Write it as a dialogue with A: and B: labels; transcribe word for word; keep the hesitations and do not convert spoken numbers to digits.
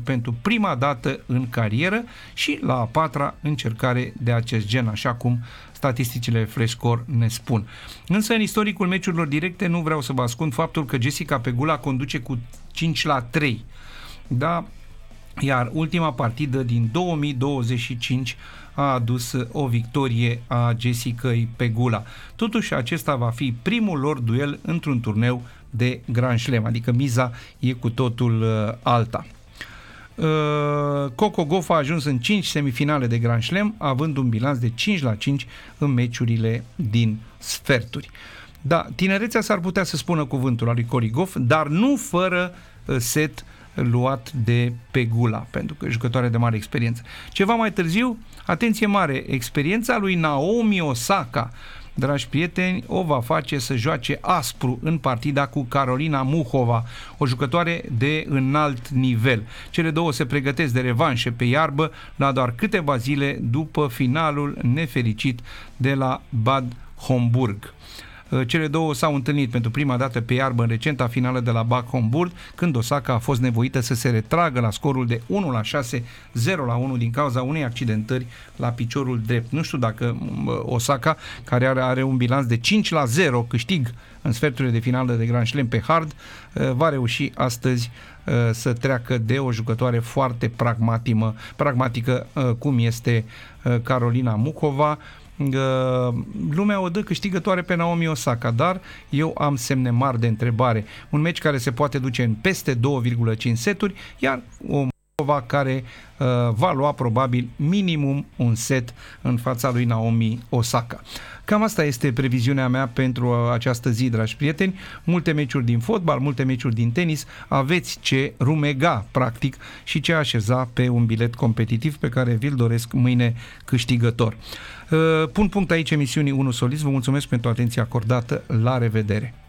A: pentru prima dată în carieră și la a patra încercare de acest gen, așa cum statisticile Flash Score ne spun. Însă în istoricul meciurilor directe nu vreau să vă ascund faptul că Jessica Pegula conduce cu cinci la trei. Da? Iar ultima partidă din două mii douăzeci și cinci a adus o victorie a Jessicăi Pegula. Totuși, acesta va fi primul lor duel într-un turneu de Grand Slam, adică miza e cu totul uh, alta. Uh, Coco Gauff a ajuns în cinci semifinale de Grand Slam, având un bilanț de cinci la cinci în meciurile din sferturi. Da, tinerețea s-ar putea să spună cuvântul al lui Cory Gauff, dar nu fără uh, set luat de Pegula, pentru că e jucătoare de mare experiență. Ceva mai târziu, atenție mare, experiența lui Naomi Osaka, dragi prieteni, o va face să joace aspru în partida cu Karolina Muchova, o jucătoare de înalt nivel. Cele două se pregătesc de revanșe pe iarbă la doar câteva zile după finalul nefericit de la Bad Homburg. Cele două s-au întâlnit pentru prima dată pe iarbă în recenta finală de la Bad Homburg, când Osaka a fost nevoită să se retragă la scorul de unu la șase, zero la unu din cauza unei accidentări la piciorul drept. Nu știu dacă Osaka, care are, are un bilanț de cinci la zero câștig în sferturile de finală de Grand Slam pe hard, va reuși astăzi să treacă de o jucătoare foarte pragmatică, pragmatică cum este Karolina Muchova. Lumea o dă câștigătoare pe Naomi Osaka, dar eu am semne mari de întrebare. Un meci care se poate duce în peste două virgulă cinci seturi, iar o Muchova care uh, va lua probabil minimum un set în fața lui Naomi Osaka. Cam asta este previziunea mea pentru această zi, dragi prieteni. Multe meciuri din fotbal, multe meciuri din tenis. Aveți ce rumega, practic, și ce așeza pe un bilet competitiv pe care vi-l doresc mâine câștigător. Pun punct aici emisiunii unu Solist. Vă mulțumesc pentru atenția acordată. La revedere!